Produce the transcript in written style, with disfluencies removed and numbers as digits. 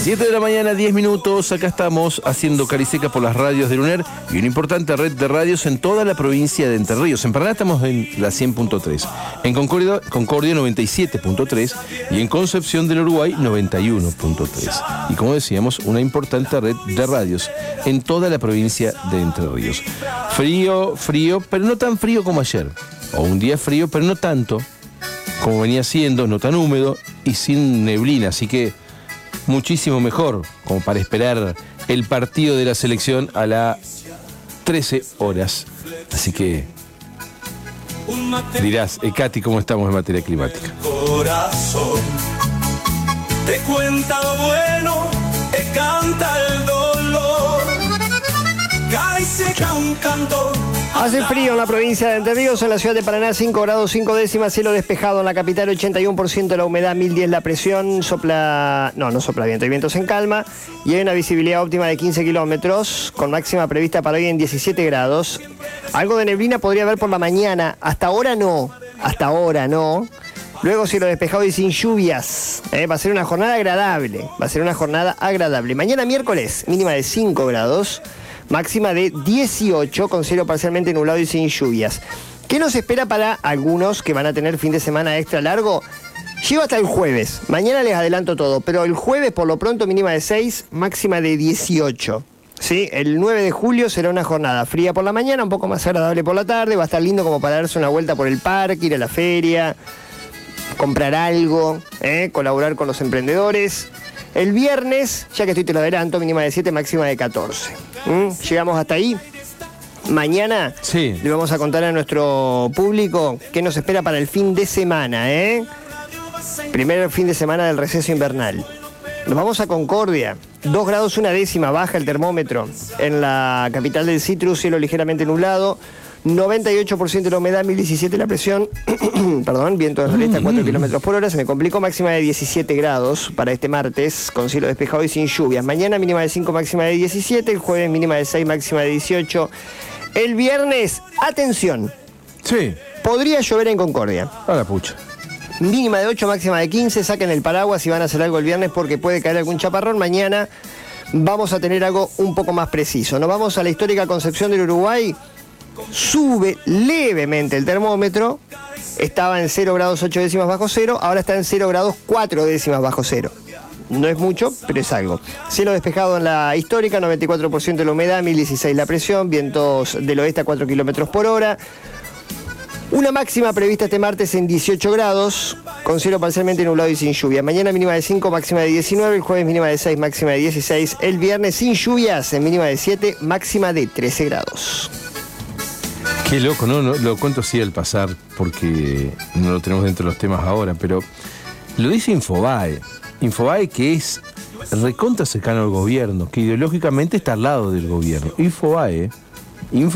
7 de la mañana, 10 minutos. Acá estamos haciendo Cariseca por las radios de UNER y una importante red de radios en toda la provincia de Entre Ríos. En Paraná estamos en la 100.3, en Concordia 97.3 y en Concepción del Uruguay 91.3. Y como decíamos, una importante red de radios en toda la provincia de Entre Ríos. Frío, pero no tan frío como ayer. O un día frío, pero no tanto como venía siendo, no tan húmedo y sin neblina. Así que muchísimo mejor como para esperar el partido de la selección a las 13 horas. Así que dirás, Katy, ¿cómo estamos en materia climática? Corazón, te cuenta lo bueno, te canta el dolor, cae seca un canto. Hace frío en la provincia de Entre Ríos, en la ciudad de Paraná 5 grados 5 décimas, cielo despejado en la capital, 81% la humedad, 1010 la presión, no sopla viento, hay vientos en calma y hay una visibilidad óptima de 15 kilómetros, con máxima prevista para hoy en 17 grados. Algo de neblina podría haber por la mañana, hasta ahora no. Luego cielo despejado y sin lluvias. Va a ser una jornada agradable, Mañana miércoles, mínima de 5 grados. Máxima de 18 con cielo parcialmente nublado y sin lluvias. ¿Qué nos espera para algunos que van a tener fin de semana extra largo? Llego hasta el jueves. Mañana les adelanto todo, pero el jueves por lo pronto mínima de 6, máxima de 18. ¿Sí? El 9 de julio será una jornada fría por la mañana, un poco más agradable por la tarde. Va a estar lindo como para darse una vuelta por el parque, ir a la feria, comprar algo, colaborar con los emprendedores. El viernes, ya que estoy te lo adelanto, mínima de 7, máxima de 14. Llegamos hasta ahí. Mañana le vamos a contar a nuestro público qué nos espera para el fin de semana, Primer fin de semana del receso invernal. Nos vamos a Concordia. 2 grados 1 décima, baja el termómetro. En la capital del Citrus, cielo ligeramente nublado. 98% de la humedad, 1017 la presión. Perdón, viento del noreste a 4 kilómetros por hora. Se me complicó, máxima de 17 grados para este martes, con cielo despejado y sin lluvias. Mañana mínima de 5, máxima de 17. El jueves mínima de 6, máxima de 18. El viernes, atención. Sí. Podría llover en Concordia. A la pucha. Mínima de 8, máxima de 15. Saquen el paraguas si van a hacer algo el viernes porque puede caer algún chaparrón. Mañana vamos a tener algo un poco más preciso. Nos vamos a la histórica Concepción del Uruguay. Sube levemente el termómetro, estaba en 0 grados 8 décimas bajo cero, ahora está en 0 grados 4 décimas bajo cero. No es mucho, pero es algo. Cielo despejado en la histórica, 94% de la humedad, 1016 la presión, vientos del oeste a 4 kilómetros por hora. Una máxima prevista este martes en 18 grados, con cielo parcialmente nublado y sin lluvia. Mañana mínima de 5, máxima de 19, el jueves mínima de 6, máxima de 16, el viernes sin lluvias, en mínima de 7, máxima de 13 grados. Qué loco, ¿no? Lo cuento así al pasar, porque no lo tenemos dentro de los temas ahora, pero lo dice Infobae. Infobae, que es recontra cercano al gobierno, que ideológicamente está al lado del gobierno. Infobae,